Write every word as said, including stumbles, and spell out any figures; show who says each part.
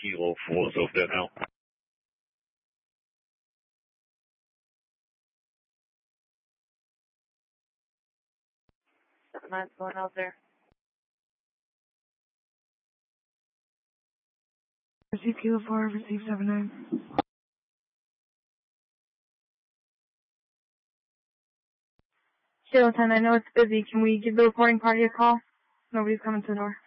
Speaker 1: Kilo four, so that now.
Speaker 2: seven nine's going out there.
Speaker 3: Receive Kilo four, receive seven nine.
Speaker 2: Kilo ten, I know it's busy. Can we give the reporting party a call? Nobody's coming to the door.